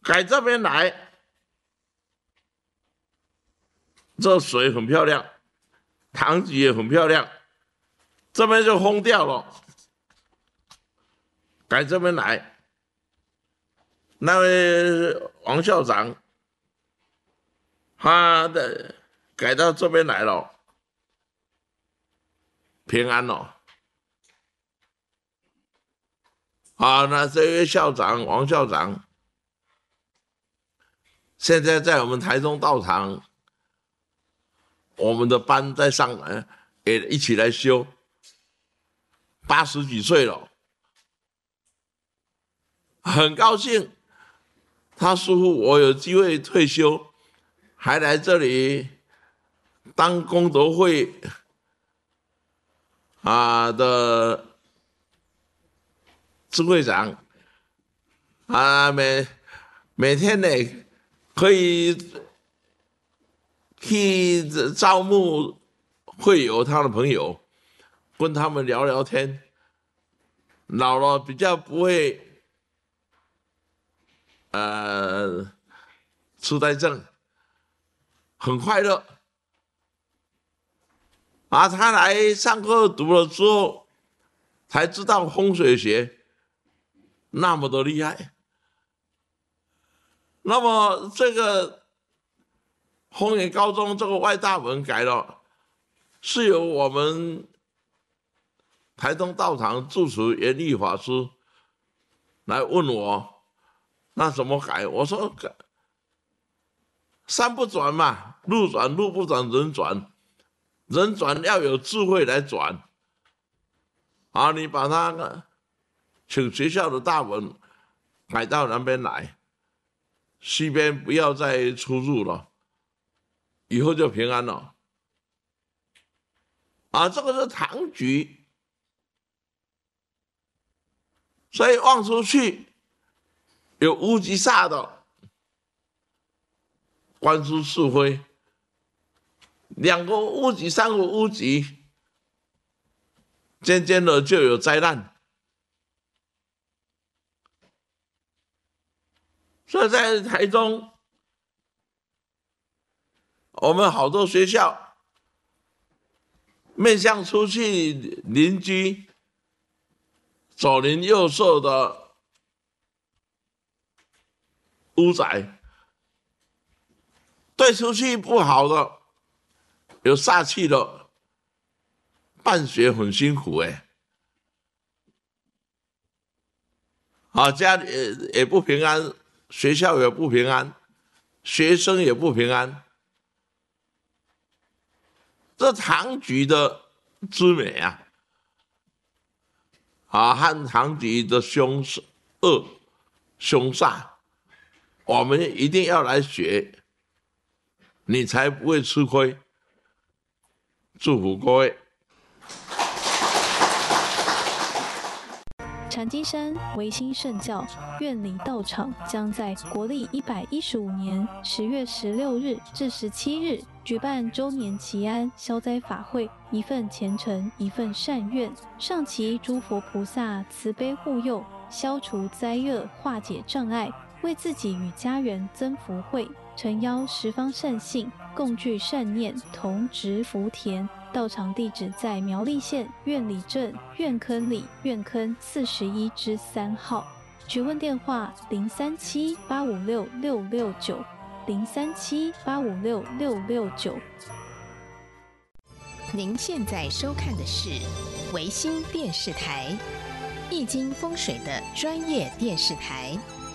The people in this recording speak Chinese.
改这边来，这水很漂亮，堂菊也很漂亮，这边就封掉了。改这边来，那位王校长，他的改到这边来了，平安了。那这位校长王校长，现在在我们台中道场，我们的班在上来，也一起来修，80几岁了。很高兴，他叔父我有机会退休，还来这里当功德会的支会长每天呢可以去招募会友他的朋友，跟他们聊聊天，老了比较不会痴呆症，很快乐。他来上课读了之后，才知道风水学那么的厉害。那么这个丰原高中这个外大门改了，是由我们台东道场住持严立法师来问我，那怎么改？我说山不转嘛，路转，路不转人转，人转要有智慧来转。你把它请学校的大门改到南边来，西边不要再出入了，以后就平安了。这个是堂局，所以望出去有屋脊煞的，观出是非，2个屋脊、3个屋脊，渐渐的就有灾难。所以在台中，我们好多学校面向出去邻居左邻右舍的屋宅，对出去不好的，有煞气的，办学很辛苦家里也不平安，学校也不平安，学生也不平安。这堂局的之美和堂局的凶恶凶煞，我们一定要来学，你才不会吃亏。祝福各位。 禅机山维新圣教院里道场将在国历115年10月16日至17日举办周年祈安消灾法会，一份虔诚，一份善愿，上祈诸佛菩萨慈悲护佑，消除灾厄，化解障碍，为自己与家人增福慧，诚邀10方善信共聚善念，同植福田。道场地址在苗栗县苑里镇苑坑里苑坑41之3号，询问电话037-856-669 037-856-669。 您现在收看的是维新电视台，易经风水的专业电视台。